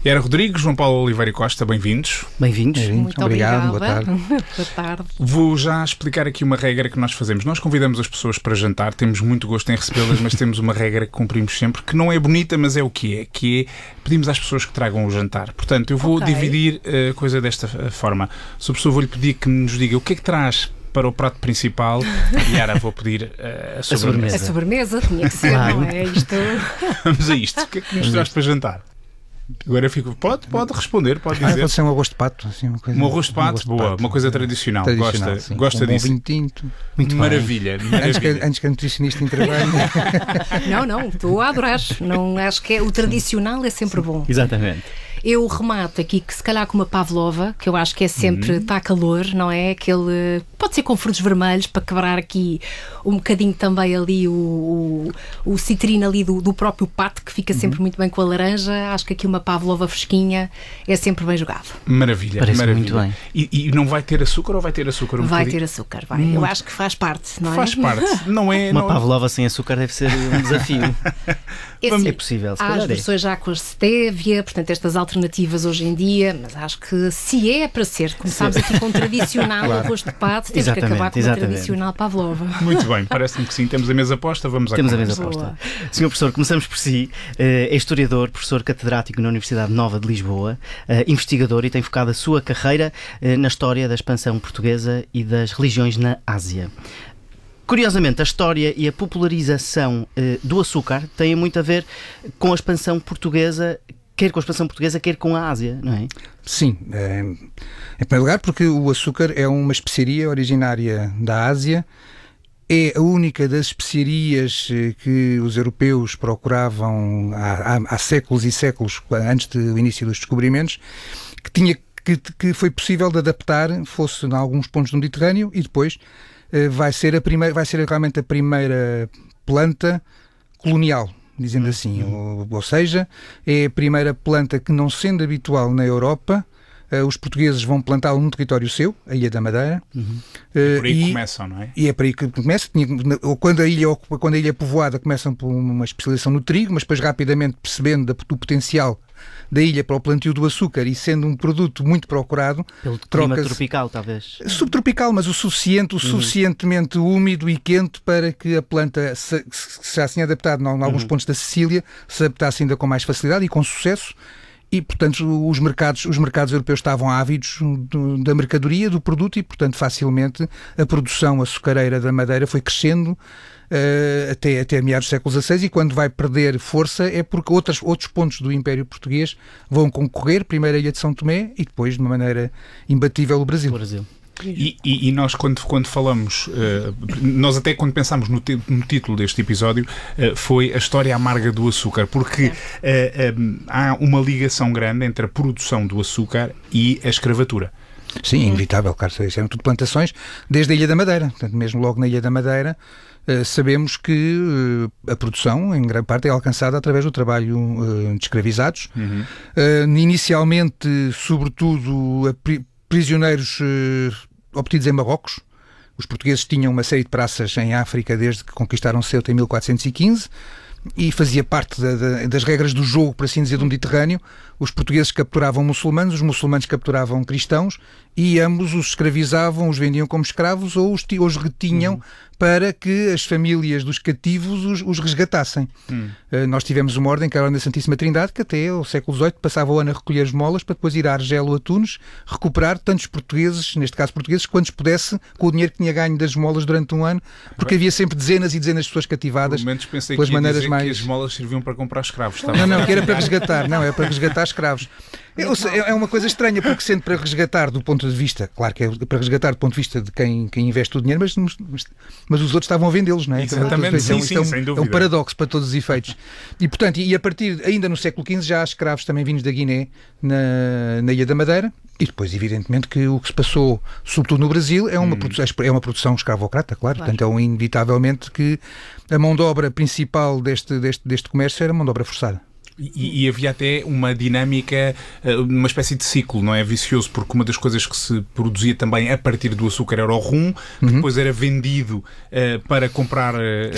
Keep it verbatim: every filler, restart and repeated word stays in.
Yara Rodrigues, João Paulo Oliveira Costa, bem-vindos. Bem-vindos. Bem-vindos. Muito Obrigado, obrigada. boa tarde. Boa tarde. Vou já explicar aqui uma regra que nós fazemos. Nós convidamos as pessoas para jantar, temos muito gosto em recebê-las, mas temos uma regra que cumprimos sempre, que não é bonita, mas é o que é, que é pedimos às pessoas que tragam o jantar. Portanto, eu vou Okay. dividir a coisa desta forma. Se a pessoa vou-lhe pedir que nos diga o que é que traz para o prato principal, e Yara, vou pedir uh, a sobremesa. A sobremesa tinha que ser, Claro. não é? Isto... Vamos a isto. O que é que nos traz para jantar? Agora fico... Pode, pode responder, pode Ah, dizer. pode ser um arroz de pato. Assim, uma coisa, Um arroz de pato, boa, pato. uma coisa tradicional. Tradicional, gosta sim. gosta Com um bom disso. vinho tinto. Muito Maravilha, Antes que, maravilha. antes que a nutricionista intervenha. Não, não, estou a adorar. Não, acho que é, o tradicional é sempre bom. Exatamente. Eu remato aqui que se calhar com uma pavlova, que eu acho que é sempre, está calor, não é? Aquele, pode ser com frutos vermelhos, para quebrar aqui um bocadinho também ali o, o, o citrino ali do, do próprio pato, que fica sempre muito bem com a laranja. Acho que aqui uma pavlova fresquinha é sempre bem jogado. Maravilha, Parece maravilha. muito bem. E, e não vai ter açúcar ou vai ter açúcar? Um Vai bocadinho? ter açúcar, vai. Eu acho que faz parte, não é? Faz parte. Não é... Uma não... pavlova sem açúcar deve ser um desafio. É assim, É possível, se há calhar as é. versões já com a stevia, portanto, estas alternativas hoje em dia, mas acho que se é para ser, começámos aqui com o tradicional arroz de pato, temos que Exatamente, acabar com o exatamente. tradicional pavlova. Muito bem, parece-me que sim. Temos a mesa posta, vamos à Temos a conversa. mesa Boa. posta. senhor Professor, começamos por si. Eh, É historiador, professor catedrático na Universidade Nova de Lisboa, eh, investigador e tem focado a sua carreira eh, na história da expansão portuguesa e das religiões na Ásia. Curiosamente, a história e a popularização eh, do açúcar têm muito a ver com a expansão portuguesa, quer com a expansão portuguesa, quer com a Ásia, não é? Sim. É, em primeiro lugar, porque o açúcar é uma especiaria originária da Ásia. É a única das especiarias que os europeus procuravam há, há, há séculos e séculos, antes do início dos descobrimentos, que, tinha, que, que foi possível de adaptar, fosse em alguns pontos do Mediterrâneo, e depois eh, vai ser, a primeira, vai ser realmente a primeira planta colonial, dizendo assim. Ou, ou seja, é a primeira planta que, não sendo habitual na Europa, Uh, os portugueses vão plantá-lo num território seu, a Ilha da Madeira. Uhum. Uh, Por aí e, começam, não é? e é por aí que começa. Tinha, ou quando, a ilha, quando a ilha é povoada, começam por uma especialização no trigo, mas depois rapidamente percebendo da, do potencial da ilha para o plantio do açúcar e sendo um produto muito procurado, Pelo clima troca-se- tropical, talvez. subtropical, mas o suficiente, o suficientemente úmido e quente para que a planta, se, se já assim adaptado em alguns Uhum. pontos da Sicília, se adaptasse ainda com mais facilidade e com sucesso. E, portanto, os mercados, os mercados europeus estavam ávidos do, da mercadoria, do produto, e, portanto, facilmente a produção açucareira da Madeira foi crescendo uh, até, até meados do século dezasseis, e quando vai perder força é porque outras, outros pontos do Império Português vão concorrer, primeiro a Ilha de São Tomé e depois, de uma maneira imbatível, o Brasil. No Brasil. E, e- e nós, quando, quando falamos, uh, nós até quando pensámos no, ti- no título deste episódio, uh, foi a história amarga do açúcar, porque uh, um, há uma ligação grande entre a produção do açúcar e a escravatura. Sim, inevitável, claro, isso eram tudo plantações desde a Ilha da Madeira. Portanto, mesmo logo na Ilha da Madeira, eh, sabemos que eh, a produção, em grande parte, é alcançada através do trabalho eh, de escravizados. Uhum. Eh, inicialmente, sobretudo, a pri- prisioneiros eh, obtidos em Marrocos. Os portugueses tinham uma série de praças em África desde que conquistaram Ceuta em mil quatrocentos e quinze. E fazia parte da, da, das regras do jogo, por assim dizer, do Mediterrâneo. Os portugueses capturavam muçulmanos, os muçulmanos capturavam cristãos e ambos os escravizavam, os vendiam como escravos ou os, ti- os retinham Uhum. para que as famílias dos cativos os, os resgatassem. Hum. Uh, nós tivemos uma ordem, que era a Ordem da Santíssima Trindade, que até o século dezoito passava o ano a recolher as molas para depois ir a Argel ou a Tunes recuperar tantos portugueses, neste caso portugueses, quantos pudesse, com o dinheiro que tinha ganho das molas durante um ano, porque havia sempre dezenas e dezenas de pessoas cativadas. Pelo menos pensei pelas que ia maneiras dizer mais- que as molas serviam para comprar escravos. Estava Não, não, a- que era para resgatar, não, é para resgatar escravos. É, ou seja, é uma coisa estranha, porque sendo para resgatar do ponto de vista, claro que é para resgatar do ponto de vista de quem, quem investe o dinheiro, mas, mas, mas os outros estavam a vendê-los, não é? Exatamente, Isto é um- sim, isto é um- sim, sem é um dúvida. paradoxo para todos os efeitos. E, portanto, e a partir, ainda no século quinze, já há escravos também vindos da Guiné na, na Ilha da Madeira, e depois, evidentemente, que o que se passou, sobretudo no Brasil, é uma, Hum. produção, é uma produção escravocrata, claro, Claro. portanto, é um, inevitavelmente que a mão de obra principal deste, deste, deste comércio era a mão de obra forçada. E, e havia até uma dinâmica, eh, uma espécie de ciclo, não é? Vicioso, porque uma das coisas que se produzia também a partir do açúcar era o rum, que Uhum. depois era vendido eh, para comprar eh,